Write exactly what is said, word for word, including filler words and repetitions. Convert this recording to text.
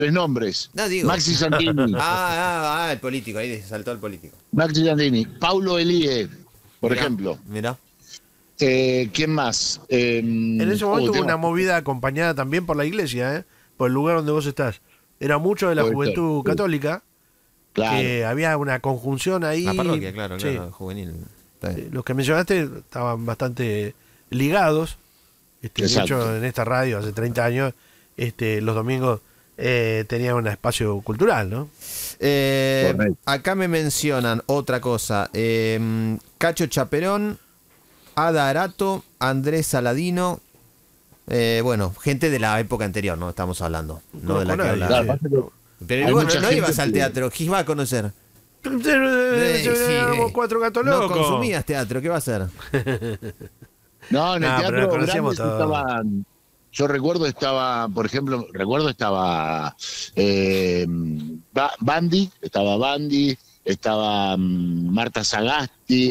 tres nombres. No, digo. Maxi Santini. Ah, ah, ah, el político, ahí saltó el político. Maxi Santini. Paulo Elie, por Mirá, ejemplo. Mirá. Eh, ¿Quién más? Eh, En ese momento oh, hubo tengo- una movida acompañada también por la iglesia, ¿eh? Por el lugar donde vos estás. Era mucho de la Puede juventud ser, sí. católica, Claro. que había una conjunción ahí. La parroquia, claro, Sí. claro, juvenil. Está bien. Eh, Los que mencionaste estaban bastante ligados. Este, de Exacto. hecho, en esta radio hace treinta años, este, los domingos eh, tenían un espacio cultural, ¿no? Eh, Correcto. acá me mencionan otra cosa. Eh, Cacho Chaperón, Ada Arato, Andrés Saladino. Eh, bueno, gente de la época anterior, ¿no? Estamos hablando. No de la que Conozco nadie, hablaba. Claro, pasa que Pero hay bueno, mucha no gente ibas al que- teatro. ¿Qué iba a conocer? Éramos Eh, sí, cuatro gatos no locos. consumías teatro, ¿qué va a hacer? No, en el No, pero teatro lo conocíamos grande todos. estaban. Yo recuerdo estaba, por ejemplo, recuerdo estaba eh, Ba- Bandi, estaba Bandi, estaba mm, Marta Sagasti,